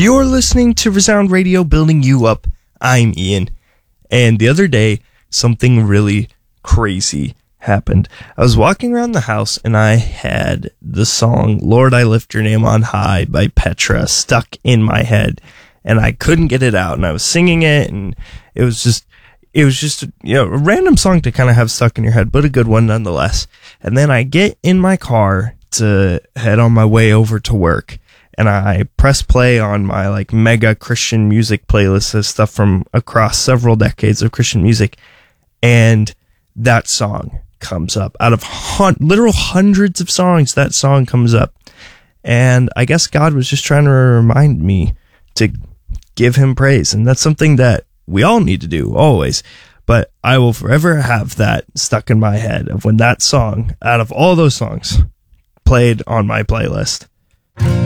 You're listening to Resound Radio, building you up. I'm Ian. And the other day, something really crazy happened. I was walking around the house and I had the song Lord, I Lift Your Name on High by Petra stuck in my head. And I couldn't get it out. And I was singing it, and it was just a random song to kind of have stuck in your head, but a good one nonetheless. And then I get in my car to head on my way over to work, and I press play on my mega Christian music playlist of stuff from across several decades of Christian music, and that song comes up. Out of literal hundreds of songs, that song comes up. And I guess God was just trying to remind me to give him praise. And that's something that we all need to do, always. But I will forever have that stuck in my head of when that song, out of all those songs, played on my playlist.